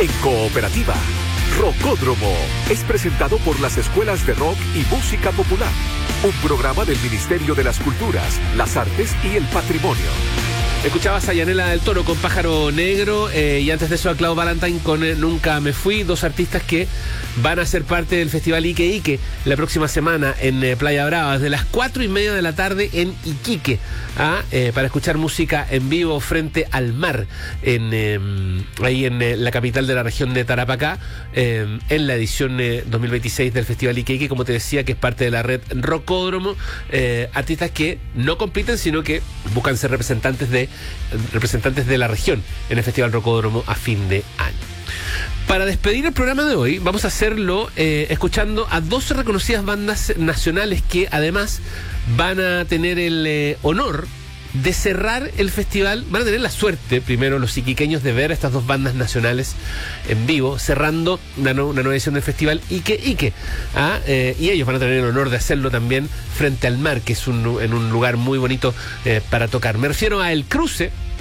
En Cooperativa, Rocódromo es presentado por las Escuelas de Rock y Música Popular, un programa del Ministerio de las Culturas, las Artes y el Patrimonio. Escuchabas a Yanela del Toro con Pájaro Negro y antes de eso a Clau Valentine con Nunca Me Fui, dos artistas que van a ser parte del Festival Ike Ike la próxima semana en Playa Brava, desde las 4:30 de la tarde en Iquique, para escuchar música en vivo frente al mar, ahí en la capital de la región de Tarapacá, en la edición 2026 del Festival Ike Ike, como te decía, que es parte de la red Rocódromo, artistas que no compiten, sino que buscan ser representantes de la región en el Festival Rocódromo a fin de año. Para despedir el programa de hoy, vamos a hacerlo escuchando a 12 reconocidas bandas nacionales que además van a tener el honor de cerrar el festival. Van a tener la suerte, primero los iquiqueños, de ver a estas dos bandas nacionales en vivo, cerrando una nueva edición del festival Ike Ike. Y ellos van a tener el honor de hacerlo también frente al mar, que es en un lugar muy bonito para tocar. Me refiero a El Cruce,